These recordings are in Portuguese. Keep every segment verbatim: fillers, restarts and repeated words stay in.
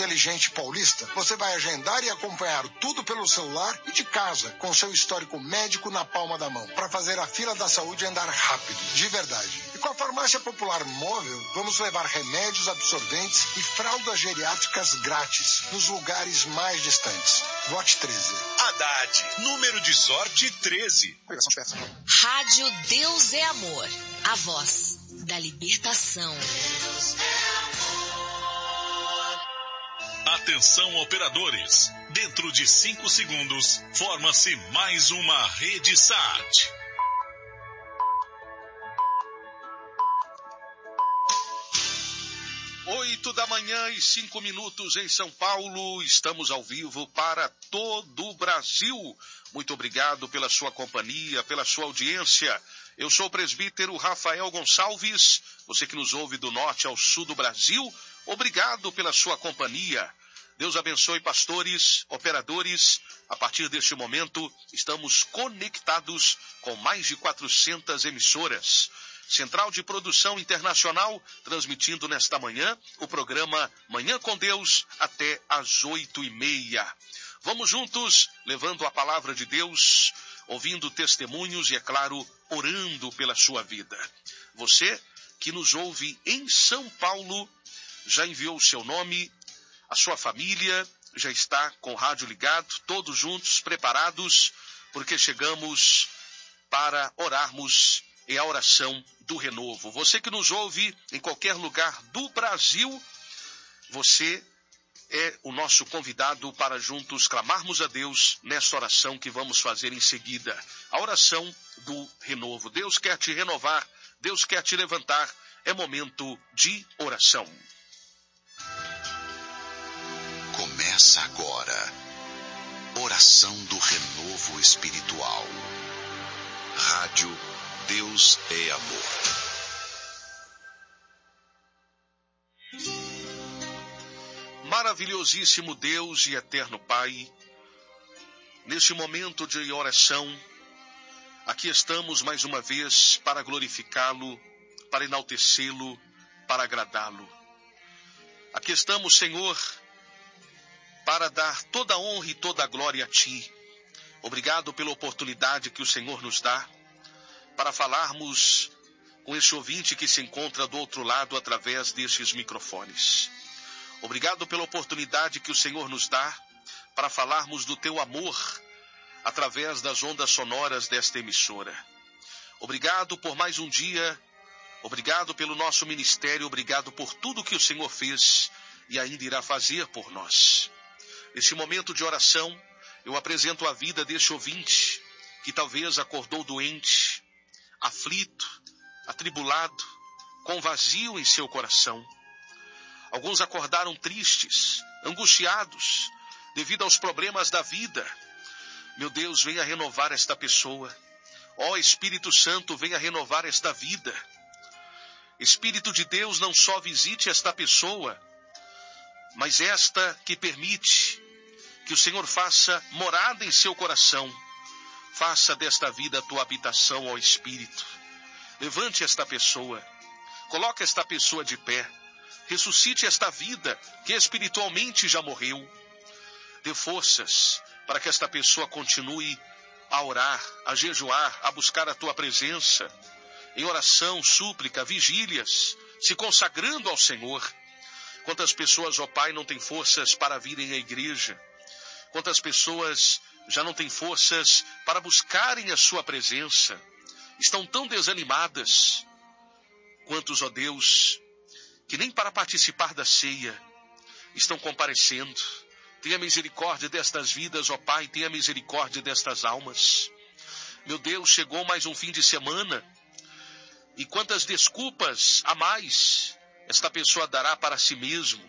inteligente paulista, você vai agendar e acompanhar tudo pelo celular e de casa, com seu histórico médico na palma da mão, para fazer a fila da saúde andar rápido, de verdade. E com a Farmácia Popular Móvel, vamos levar remédios, absorventes e fraldas geriátricas grátis nos lugares mais distantes. Vote treze. Haddad, número de sorte treze. Rádio Deus é Amor, a voz da libertação. Atenção, operadores. Dentro de cinco segundos, forma-se mais uma rede S A T. Oito da manhã e cinco minutos em São Paulo. Estamos ao vivo para todo o Brasil. Muito obrigado pela sua companhia, pela sua audiência. Eu sou o presbítero Rafael Gonçalves. Você que nos ouve do norte ao sul do Brasil, obrigado pela sua companhia. Deus abençoe pastores, operadores. A partir deste momento, estamos conectados com mais de quatrocentas emissoras. Central de Produção Internacional, transmitindo nesta manhã o programa Manhã com Deus até às oito e meia. Vamos juntos, levando a palavra de Deus, ouvindo testemunhos e, é claro, orando pela sua vida. Você que nos ouve em São Paulo, já enviou o seu nome, a sua família, já está com o rádio ligado, todos juntos, preparados, porque chegamos para orarmos em a oração do renovo. Você que nos ouve em qualquer lugar do Brasil, você é o nosso convidado para juntos clamarmos a Deus nesta oração que vamos fazer em seguida. A oração do renovo. Deus quer te renovar, Deus quer te levantar. É momento de oração. Começa agora. Oração do renovo espiritual. Rádio Deus é Amor. Maravilhosíssimo Deus e eterno Pai, neste momento de oração, aqui estamos mais uma vez para glorificá-lo, para enaltecê-lo, para agradá-lo. Aqui estamos, Senhor, para dar toda a honra e toda a glória a Ti. Obrigado pela oportunidade que o Senhor nos dá para falarmos com esse ouvinte que se encontra do outro lado através destes microfones. Obrigado pela oportunidade que o Senhor nos dá para falarmos do Teu amor através das ondas sonoras desta emissora. Obrigado por mais um dia, obrigado pelo nosso ministério, obrigado por tudo que o Senhor fez e ainda irá fazer por nós. Neste momento de oração, eu apresento a vida deste ouvinte que talvez acordou doente, aflito, atribulado, com vazio em seu coração. Alguns acordaram tristes, angustiados, devido aos problemas da vida. Meu Deus, venha renovar esta pessoa. Ó Espírito Santo, venha renovar esta vida. Espírito de Deus, não só visite esta pessoa, mas esta que permite que o Senhor faça morada em seu coração. Faça desta vida a tua habitação, ó Espírito. Levante esta pessoa. Coloque esta pessoa de pé. Ressuscite esta vida que espiritualmente já morreu. Dê forças para que esta pessoa continue a orar, a jejuar, a buscar a tua presença, em oração, súplica, vigílias, se consagrando ao Senhor. Quantas pessoas, ó Pai, não têm forças para virem à igreja? Quantas pessoas já não têm forças para buscarem a sua presença? Estão tão desanimadas. Quantos, ó Deus, que nem para participar da ceia estão comparecendo. Tenha misericórdia destas vidas, ó Pai, tenha misericórdia destas almas. Meu Deus, chegou mais um fim de semana, e quantas desculpas a mais esta pessoa dará para si mesmo?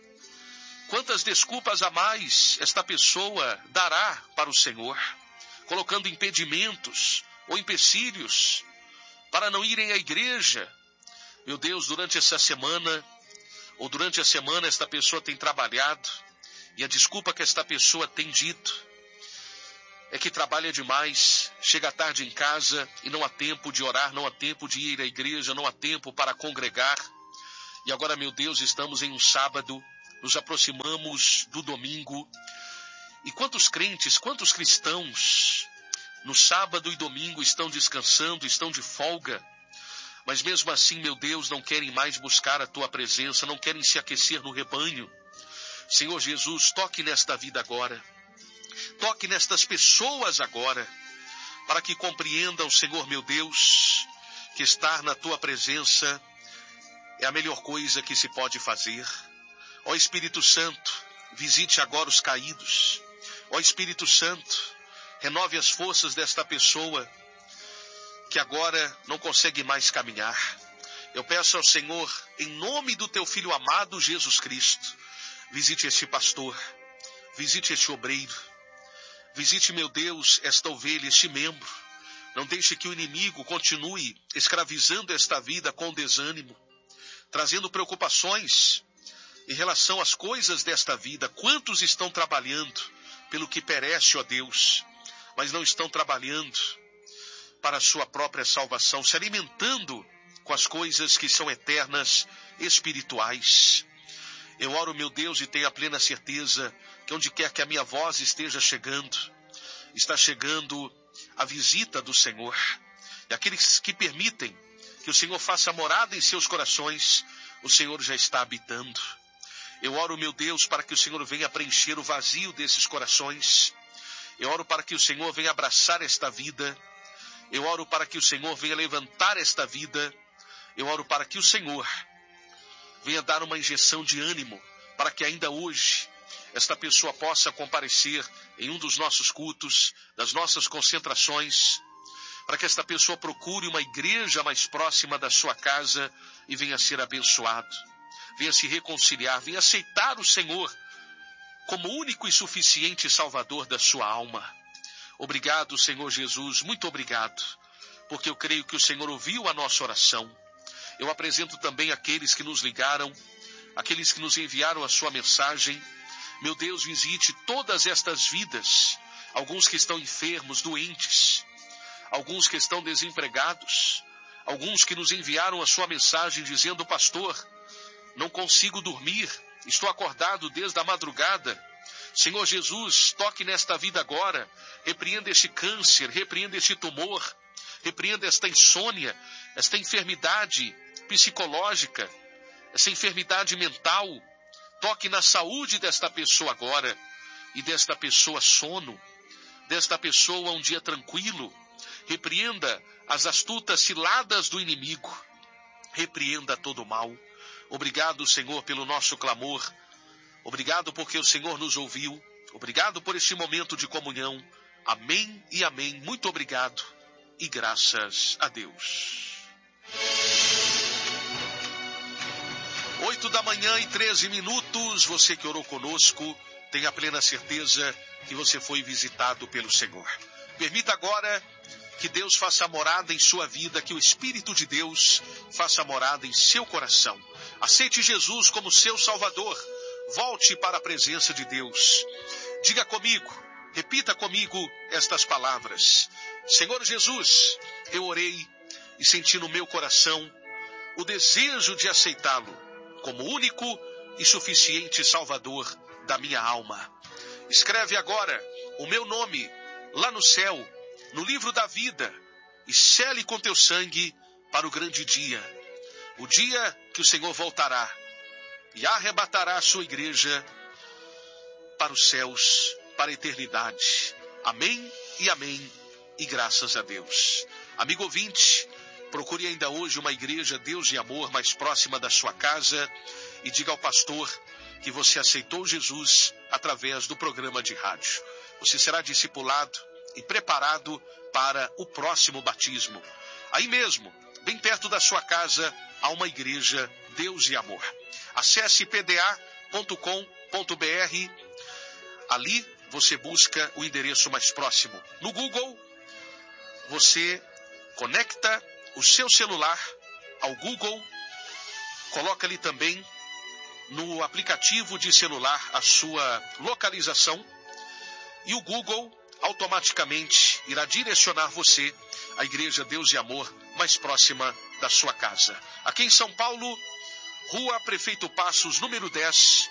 Quantas desculpas a mais esta pessoa dará para o Senhor, colocando impedimentos ou empecilhos para não irem à igreja? Meu Deus, durante essa semana, ou durante a semana, esta pessoa tem trabalhado, e a desculpa que esta pessoa tem dito é que trabalha demais, chega tarde em casa e não há tempo de orar, não há tempo de ir à igreja, não há tempo para congregar. E agora, meu Deus, estamos em um sábado, nos aproximamos do domingo. E quantos crentes, quantos cristãos, no sábado e domingo estão descansando, estão de folga, mas mesmo assim, meu Deus, não querem mais buscar a tua presença, não querem se aquecer no rebanho. Senhor Jesus, toque nesta vida agora, toque nestas pessoas agora, para que compreendam, Senhor meu Deus, que estar na tua presença é a melhor coisa que se pode fazer. Ó Espírito Santo, visite agora os caídos. Ó Espírito Santo, renove as forças desta pessoa que agora não consegue mais caminhar. Eu peço ao Senhor, em nome do teu Filho amado Jesus Cristo, visite este pastor, visite este obreiro, visite, meu Deus, esta ovelha, este membro. Não deixe que o inimigo continue escravizando esta vida com desânimo, trazendo preocupações em relação às coisas desta vida. Quantos estão trabalhando pelo que perece, ó Deus, mas não estão trabalhando para a sua própria salvação, se alimentando com as coisas que são eternas, espirituais. Eu oro, meu Deus, e tenho a plena certeza que onde quer que a minha voz esteja chegando, está chegando a visita do Senhor. E aqueles que permitem que o Senhor faça morada em seus corações, o Senhor já está habitando. Eu oro, meu Deus, para que o Senhor venha preencher o vazio desses corações. Eu oro para que o Senhor venha abraçar esta vida. Eu oro para que o Senhor venha levantar esta vida. Eu oro para que o Senhor venha dar uma injeção de ânimo, para que ainda hoje esta pessoa possa comparecer em um dos nossos cultos, das nossas concentrações, para que esta pessoa procure uma igreja mais próxima da sua casa e venha ser abençoado, venha se reconciliar, venha aceitar o Senhor como único e suficiente Salvador da sua alma. Obrigado, Senhor Jesus, muito obrigado, porque eu creio que o Senhor ouviu a nossa oração. Eu apresento também aqueles que nos ligaram, aqueles que nos enviaram a sua mensagem. Meu Deus, visite todas estas vidas, alguns que estão enfermos, doentes, alguns que estão desempregados, alguns que nos enviaram a sua mensagem dizendo: pastor, não consigo dormir, estou acordado desde a madrugada. Senhor Jesus, toque nesta vida agora, repreenda este câncer, repreenda este tumor, repreenda esta insônia, esta enfermidade psicológica, essa enfermidade mental. Toque na saúde desta pessoa agora, e desta pessoa sono, desta pessoa um dia tranquilo. Repreenda as astutas ciladas do inimigo, repreenda todo o mal. Obrigado, Senhor, pelo nosso clamor. Obrigado porque o Senhor nos ouviu. Obrigado por este momento de comunhão. Amém e amém. Muito obrigado e graças a Deus. Oito da manhã e treze minutos. Você que orou conosco, tenha plena certeza que você foi visitado pelo Senhor. Permita agora que Deus faça morada em sua vida, que o Espírito de Deus faça morada em seu coração. Aceite Jesus como seu Salvador. Volte para a presença de Deus. Diga comigo, repita comigo estas palavras: Senhor Jesus, eu orei e senti no meu coração o desejo de aceitá-lo como único e suficiente Salvador da minha alma. Escreve agora o meu nome lá no céu, no livro da vida, e sele com teu sangue para o grande dia, o dia que o Senhor voltará e arrebatará a sua igreja para os céus, para a eternidade. Amém e amém, e graças a Deus. Amigo ouvinte, procure ainda hoje uma igreja Deus e Amor mais próxima da sua casa e diga ao pastor que você aceitou Jesus através do programa de rádio. Você será discipulado e preparado para o próximo batismo. Aí mesmo, bem perto da sua casa, há uma igreja Deus e Amor. Acesse p d a ponto com ponto b r. Ali você busca o endereço mais próximo. No Google, você conecta o seu celular ao Google, coloca ali também no aplicativo de celular a sua localização e o Google automaticamente irá direcionar você à Igreja Deus e Amor mais próxima da sua casa. Aqui em São Paulo, Rua Prefeito Passos, número dez,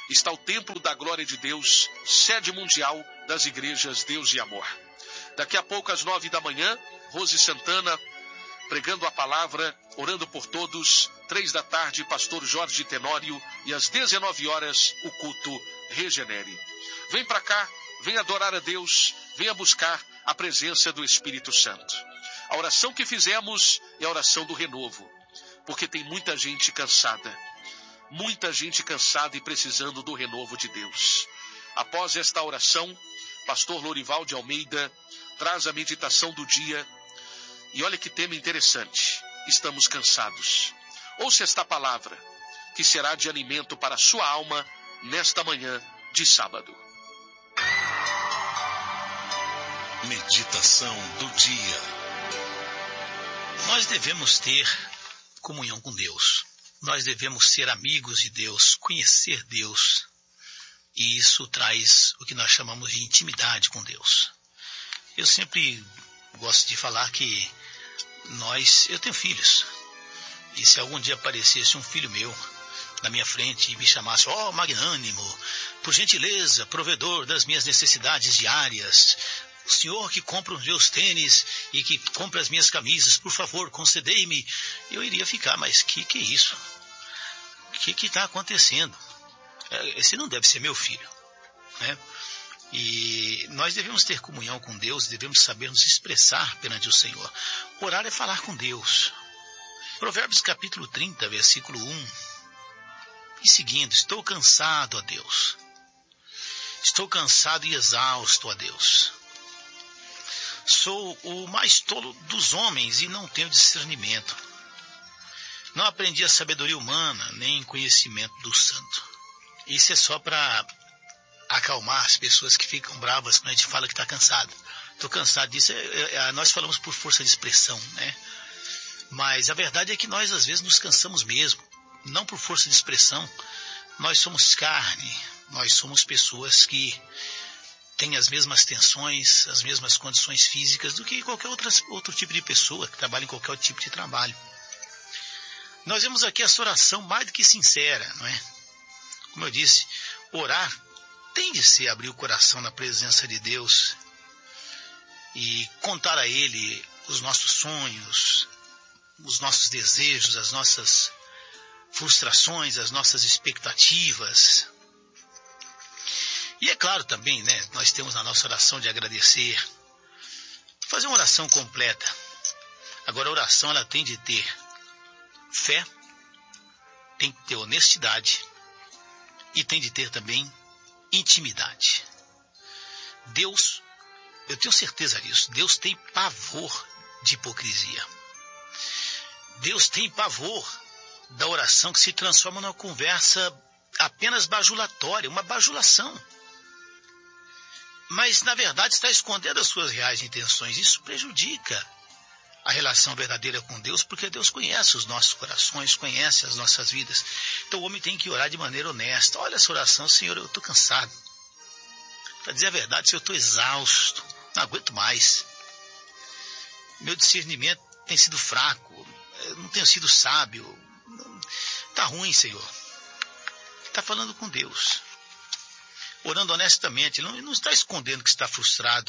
está o Templo da Glória de Deus, sede mundial das igrejas Deus e Amor. Daqui a pouco, às nove da manhã, Rose Santana pregando a palavra, orando por todos. Três da tarde, pastor Jorge Tenório, e às dezenove horas, o culto Regenere. Vem para cá, vem adorar a Deus, venha buscar a presença do Espírito Santo. A oração que fizemos é a oração do renovo, porque tem muita gente cansada, muita gente cansada e precisando do renovo de Deus. Após esta oração, pastor Lorival de Almeida traz a meditação do dia. E olha que tema interessante. Estamos cansados. Ouça esta palavra, que será de alimento para a sua alma nesta manhã de sábado. Meditação do dia. Nós devemos ter comunhão com Deus. Nós devemos ser amigos de Deus, conhecer Deus. E isso traz o que nós chamamos de intimidade com Deus. Eu sempre gosto de falar que nós, eu tenho filhos. E se algum dia aparecesse um filho meu na minha frente e me chamasse, ó, oh, magnânimo, por gentileza, provedor das minhas necessidades diárias, o senhor que compra os meus tênis e que compra as minhas camisas, por favor, concedei-me, eu iria ficar, mas que que é isso? O que que está acontecendo? Esse não deve ser meu filho, né? E nós devemos ter comunhão com Deus, devemos saber nos expressar perante o Senhor. Orar é falar com Deus. Provérbios capítulo trinta, versículo um. E seguindo, estou cansado, ó Deus. Estou cansado e exausto, ó Deus. Sou o mais tolo dos homens e não tenho discernimento. Não aprendi a sabedoria humana, nem conhecimento do santo. Isso é só para acalmar as pessoas que ficam bravas quando a gente fala que está cansado. Estou cansado disso. É, é, é, nós falamos por força de expressão, né? Mas a verdade é que nós às vezes nos cansamos mesmo. Não por força de expressão. Nós somos carne. Nós somos pessoas que têm as mesmas tensões, as mesmas condições físicas do que qualquer outra, outro tipo de pessoa que trabalha em qualquer outro tipo de trabalho. Nós vemos aqui essa oração mais do que sincera, não é? Como eu disse, orar tem de ser abrir o coração na presença de Deus e contar a Ele os nossos sonhos, os nossos desejos, as nossas frustrações, as nossas expectativas. E é claro também, né, nós temos na nossa oração de agradecer, fazer uma oração completa. Agora a oração ela tem de ter fé, tem que ter honestidade e tem de ter também intimidade. Deus, eu tenho certeza disso, Deus tem pavor de hipocrisia. Deus tem pavor da oração que se transforma numa conversa apenas bajulatória, uma bajulação. Mas, na verdade, está escondendo as suas reais intenções. Isso prejudica a relação verdadeira com Deus, porque Deus conhece os nossos corações, conhece as nossas vidas. Então o homem tem que orar de maneira honesta. Olha essa oração, Senhor, eu estou cansado. Para dizer a verdade, Senhor, eu estou exausto, não aguento mais. Meu discernimento tem sido fraco, eu não tenho sido sábio. Está ruim, Senhor. Está falando com Deus. Orando honestamente, ele não está escondendo que está frustrado.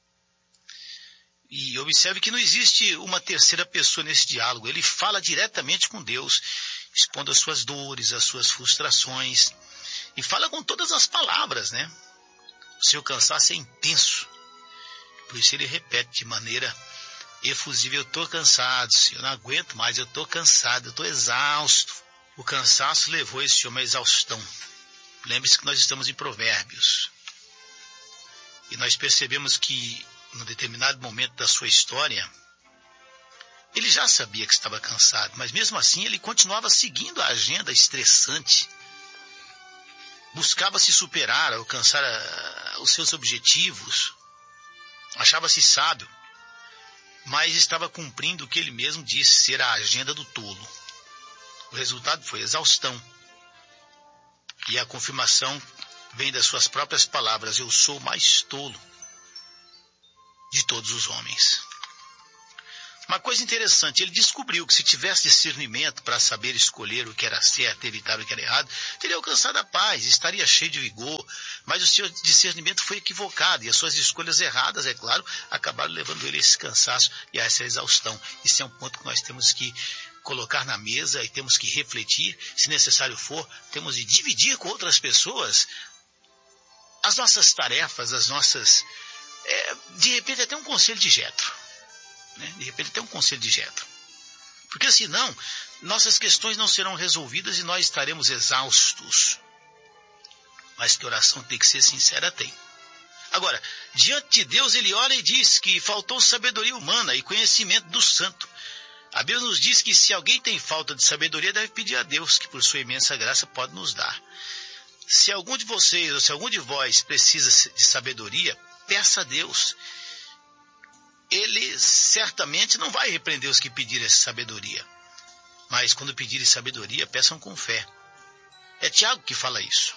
E observe que não existe uma terceira pessoa nesse diálogo. Ele fala diretamente com Deus, expondo as suas dores, as suas frustrações. E fala com todas as palavras, né? O seu cansaço é intenso. Por isso ele repete de maneira efusiva: eu estou cansado, Senhor, eu não aguento mais, eu estou cansado, eu estou exausto. O cansaço levou esse homem à exaustão. Lembre-se que nós estamos em Provérbios. E nós percebemos que num determinado momento da sua história, ele já sabia que estava cansado, mas mesmo assim ele continuava seguindo a agenda estressante. Buscava se superar, alcançar a, os seus objetivos. Achava-se sábio, mas estava cumprindo o que ele mesmo disse ser a agenda do tolo. O resultado foi exaustão. E a confirmação vem das suas próprias palavras: eu sou o mais tolo de todos os homens. Uma coisa interessante, ele descobriu que se tivesse discernimento para saber escolher o que era certo e evitar o que era errado, teria alcançado a paz, estaria cheio de vigor, mas o seu discernimento foi equivocado e as suas escolhas erradas, é claro, acabaram levando ele a esse cansaço e a essa exaustão. Isso é um ponto que nós temos que colocar na mesa e temos que refletir, se necessário for, temos de dividir com outras pessoas as nossas tarefas, as nossas... É, de repente até um conselho de Jetro. Né? De repente até um conselho de Jetro. Porque senão, nossas questões não serão resolvidas e nós estaremos exaustos. Mas que oração tem que ser sincera, tem. Agora, diante de Deus, ele olha e diz que faltou sabedoria humana e conhecimento do santo. A Bíblia nos diz que se alguém tem falta de sabedoria, deve pedir a Deus, que por sua imensa graça pode nos dar. Se algum de vocês, ou se algum de vós precisa de sabedoria, peça a Deus. Ele certamente não vai repreender os que pedirem essa sabedoria. Mas quando pedirem sabedoria, peçam com fé. É Tiago que fala isso.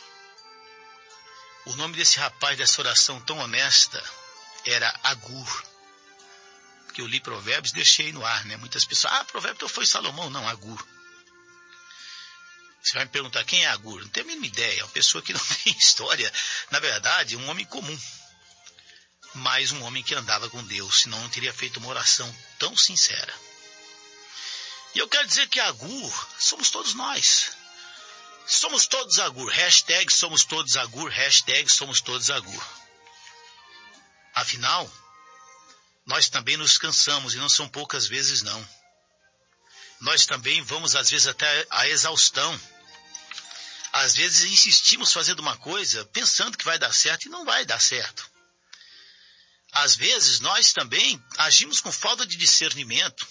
O nome desse rapaz, dessa oração tão honesta, era Agur. Que eu li Provérbios e deixei no ar, né? Muitas pessoas, ah, Provérbio então foi Salomão. Não, Agur. Você vai me perguntar, quem é Agur? Não tenho a mínima ideia. É uma pessoa que não tem história. Na verdade, um homem comum. Mas um homem que andava com Deus, senão não teria feito uma oração tão sincera. E eu quero dizer que Agur somos todos nós. Somos todos Agur. Hashtag somos todos Agur. Hashtag somos todos Agur. Afinal, nós também nos cansamos, e não são poucas vezes não. Nós também vamos às vezes até a exaustão. Às vezes insistimos fazendo uma coisa, pensando que vai dar certo, e não vai dar certo. Às vezes nós também agimos com falta de discernimento.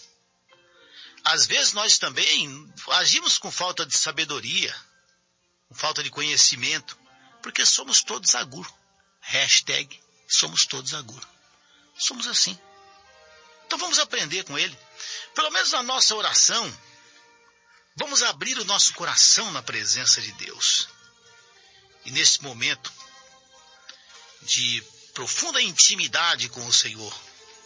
Às vezes nós também agimos com falta de sabedoria, com falta de conhecimento, porque somos todos Agur. Hashtag somos todos Agur. Somos assim. Então vamos aprender com ele. Pelo menos na nossa oração, vamos abrir o nosso coração na presença de Deus. E nesse momento de profunda intimidade com o Senhor,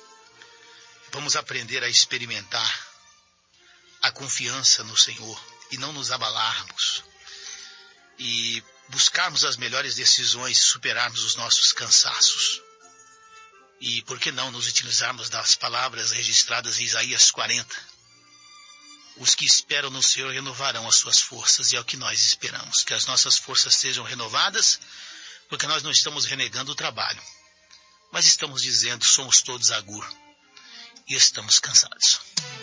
vamos aprender a experimentar a confiança no Senhor e não nos abalarmos. E buscarmos as melhores decisões, superarmos os nossos cansaços. E por que não nos utilizarmos das palavras registradas em Isaías quarenta? Os que esperam no Senhor renovarão as suas forças, e é o que nós esperamos, que as nossas forças sejam renovadas, porque nós não estamos renegando o trabalho, mas estamos dizendo, somos todos Agur, e estamos cansados.